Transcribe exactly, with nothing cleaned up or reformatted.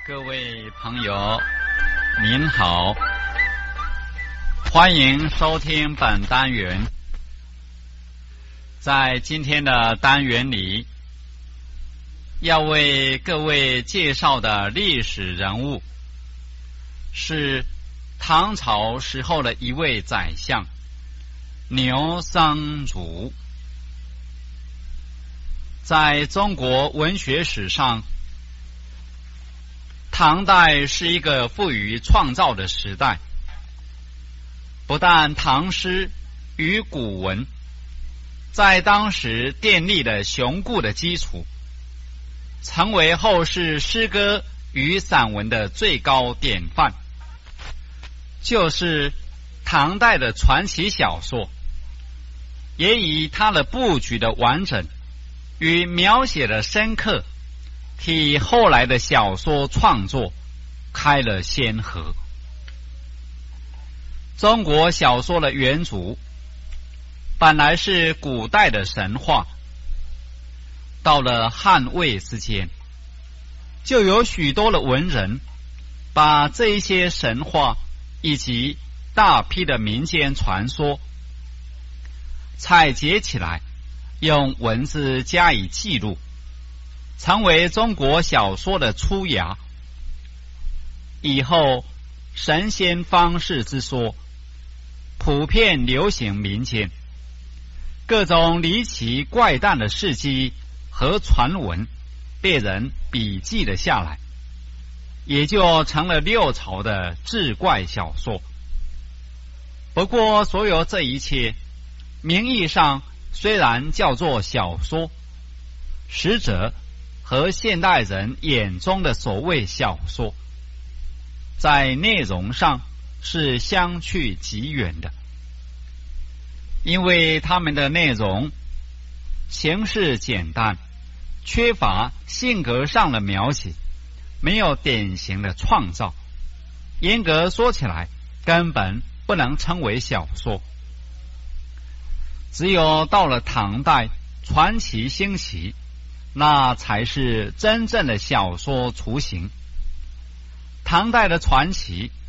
各位朋友您好，欢迎收听本单元。在今天的单元里，要为各位介绍的历史人物是唐朝时候的一位宰相牛僧孺。在中国文学史上，唐代是一个富于创造的时代，不但唐诗与古文在当时奠立了雄固的基础，成为后世诗歌与散文的最高典范，就是唐代的传奇小说，也以它的布局的完整与描写的深刻，替后来的小说创作开了先河。中国小说的元祖本来是古代的神话，到了汉魏之间，就有许多的文人把这一些神话以及大批的民间传说采集起来，用文字加以记录，成为中国小说的初芽。以后神仙方士之说普遍流行民间，各种离奇怪诞的事迹和传闻被人笔记了下来，也就成了六朝的志怪小说。不过所有这一切名义上虽然叫做小说，实则和现代人眼中的所谓小说在内容上是相去极远的，因为他们的内容形式简单，缺乏性格上的描写，没有典型的创造，严格说起来根本不能称为小说。只有到了唐代传奇兴起，那才是真正的小说雏形。唐代的传奇